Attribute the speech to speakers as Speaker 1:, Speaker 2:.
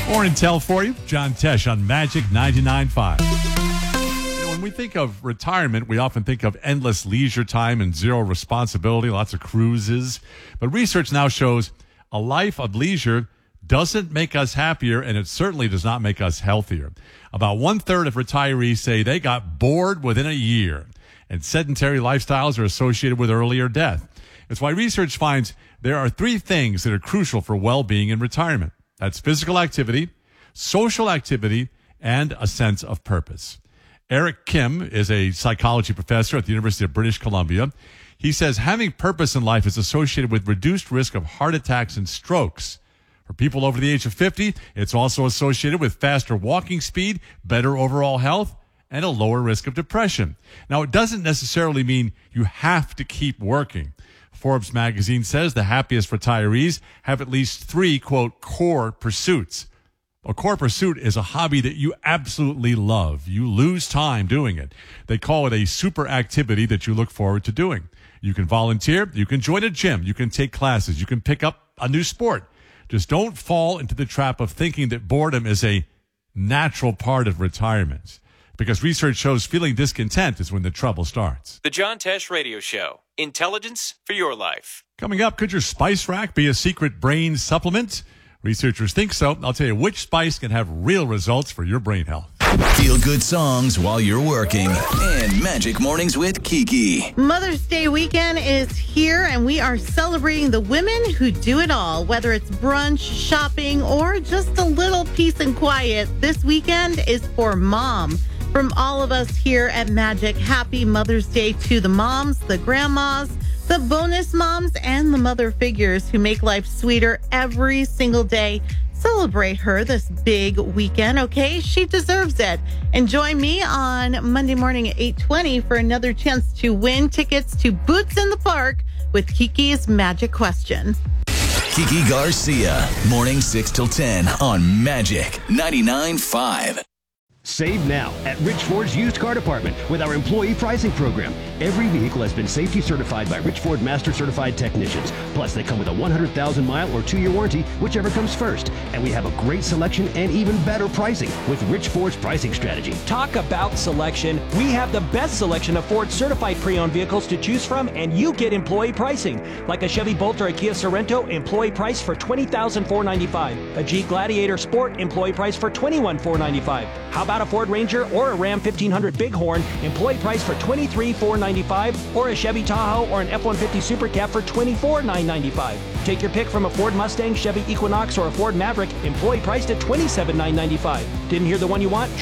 Speaker 1: Morning tell for you, John Tesh on Magic 99.5. When we think of retirement, we often think of endless leisure time and zero responsibility, lots of cruises. But research now shows a life of leisure doesn't make us happier, and it certainly does not make us healthier. About 1/3 of retirees say they got bored within a year, and sedentary lifestyles are associated with earlier death. It's why research finds there are 3 things that are crucial for well-being in retirement. That's physical activity, social activity, and a sense of purpose. Eric Kim is a psychology professor at the University of British Columbia. He says having purpose in life is associated with reduced risk of heart attacks and strokes. For people over the age of 50, it's also associated with faster walking speed, better overall health, and a lower risk of depression. Now, it doesn't necessarily mean you have to keep working. Forbes magazine says the happiest retirees have at least 3, quote, core pursuits. A core pursuit is a hobby that you absolutely love. You lose time doing it. They call it a super activity that you look forward to doing. You can volunteer. You can join a gym. You can take classes. You can pick up a new sport. Just don't fall into the trap of thinking that boredom is a natural part of retirement, because research shows feeling discontent is when the trouble starts.
Speaker 2: The John Tesh Radio Show. Intelligence for your life.
Speaker 1: Coming up, could your spice rack be a secret brain supplement? Researchers think so. I'll tell you which spice can have real results for your brain health.
Speaker 3: Feel good songs while you're working. And Magic Mornings with Kiki.
Speaker 4: Mother's Day weekend is here, and we are celebrating the women who do it all. Whether it's brunch, shopping, or just a little peace and quiet, this weekend is for mom. From all of us here at Magic, happy Mother's Day to the moms, the grandmas, the bonus moms, and the mother figures who make life sweeter every single day. Celebrate her this big weekend, okay? She deserves it. And join me on Monday morning at 8:20 for another chance to win tickets to Boots in the Park with Kiki's Magic Question.
Speaker 3: Kiki Garcia, morning 6 till 10 on Magic 99.5.
Speaker 5: Save now at Rich Ford's used car department with our employee pricing program. Every vehicle has been safety certified by Rich Ford Master Certified Technicians. Plus, they come with a 100,000-mile or 2-year warranty, whichever comes first. And we have a great selection and even better pricing with Rich Ford's pricing strategy.
Speaker 6: Talk about selection. We have the best selection of Ford certified pre-owned vehicles to choose from, and you get employee pricing. Like a Chevy Bolt or a Kia Sorento, employee price for $20,495. A Jeep Gladiator Sport, employee price for $21,495. How about a Ford Ranger or a Ram 1500 Bighorn, employee price for $23,495, or a Chevy Tahoe or an F-150 Super Cab for $24,995. Take your pick from a Ford Mustang, Chevy Equinox, or a Ford Maverick, employee priced at $27,995. Didn't hear the one you want?